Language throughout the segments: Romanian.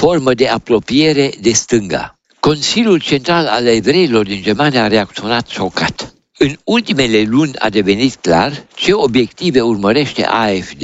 formă de apropiere de stânga. Consiliul Central al Evreilor din Germania a reacționat șocat. În ultimele luni a devenit clar ce obiective urmărește AfD,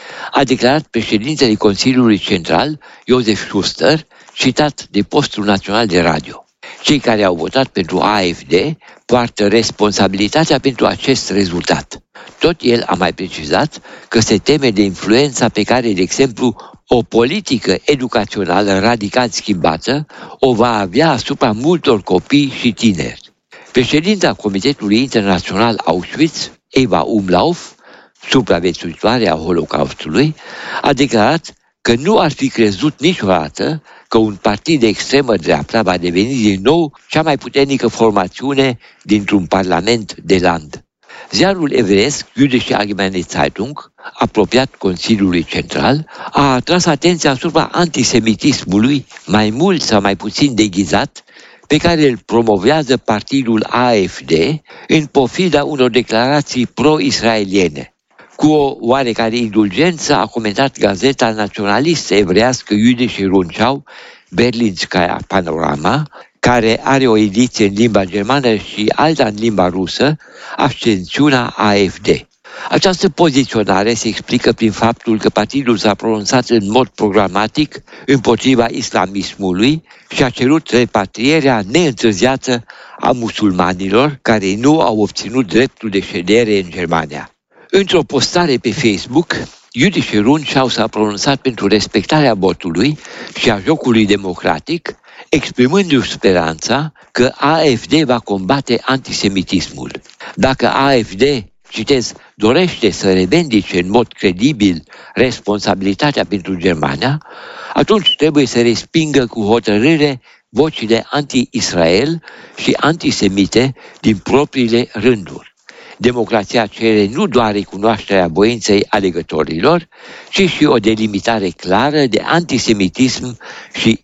a declarat președintele Consiliului Central, Josef Schuster, citat de Postul Național de Radio. Cei care au votat pentru AfD poartă responsabilitatea pentru acest rezultat. Tot el a mai precizat că se teme de influența pe care, de exemplu, o politică educațională radical schimbată o va avea asupra multor copii și tineri. Președinta Comitetului Internațional Auschwitz, Eva Umlauf, supraviețuitoare a Holocaustului, a declarat că nu ar fi crezut niciodată că un partid de extremă dreaptă va deveni din nou cea mai puternică formațiune dintr-un parlament de land. Ziarul evreiesc Jüdische Allgemeine Zeitung, apropiat Consiliului Central, a atras atenția asupra antisemitismului, mai mult sau mai puțin deghizat, pe care îl promovează partidul AfD în pofida unor declarații pro-israeliene. Cu o oarecare indulgență a comentat gazeta naționalistă evreiască Jüdische Rundschau, Berlinskaya Panorama, care are o ediție în limba germană și alta în limba rusă, abstențiunea AfD. Această poziționare se explică prin faptul că partidul s-a pronunțat în mod programatic împotriva islamismului și a cerut repatrierea neîntârziată a musulmanilor care nu au obținut dreptul de ședere în Germania. Într-o postare pe Facebook, Jüdische Rundschau s-a pronunțat pentru respectarea abortului și a jocului democratic, exprimându-și speranța că AfD va combate antisemitismul. Dacă AfD, citez, dorește să revendice în mod credibil responsabilitatea pentru Germania, atunci trebuie să respingă cu hotărâre vocile anti-Israel și antisemite din propriile rânduri. Democrația cere nu doar recunoașterea voinței alegătorilor, ci și o delimitare clară de antisemitism și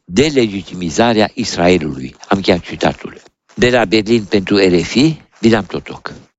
delegitimizarea Israelului. Am încheiat citatul. De la Berlin pentru RFI, Bilam Totoc.